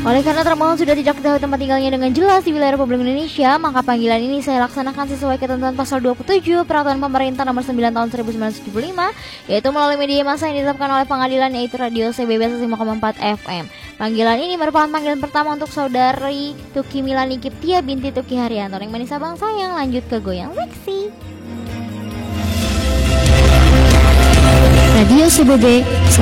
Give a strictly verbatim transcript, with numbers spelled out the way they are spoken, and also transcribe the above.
Oleh karena termohon sudah tidak ketahui tempat tinggalnya dengan jelas di wilayah Republik Indonesia, maka panggilan ini saya laksanakan sesuai ketentuan pasal dua puluh tujuh Peraturan Pemerintah Nomor sembilan Tahun seribu sembilan ratus tujuh puluh lima, yaitu melalui media massa yang ditetapkan oleh pengadilan, yaitu Radio C B B seratus lima koma empat F M. Panggilan ini merupakan panggilan pertama untuk saudari Tuki Milani Kiptia binti Tuki Haryanto yang manis abang sayang. Lanjut ke goyang seksi. Radio C B B